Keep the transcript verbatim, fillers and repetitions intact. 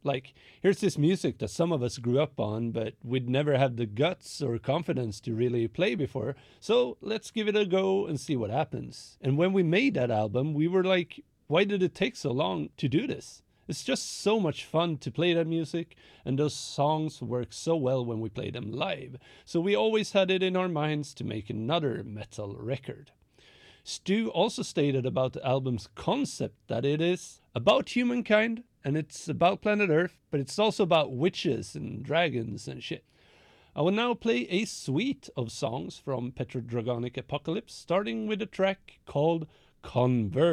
Like, here's this music that some of us grew up on, but we'd never had the guts or confidence to really play before. So let's give it a go and see what happens. And when we made that album, we were like, why did it take so long to do this? It's just so much fun to play that music, and those songs work so well when we play them live. So we always had it in our minds to make another metal record. Stu also stated about the album's concept that it is about humankind, and it's about planet Earth, but it's also about witches and dragons and shit. I will now play a suite of songs from Petrodragonic Apocalypse, starting with a track called Converge.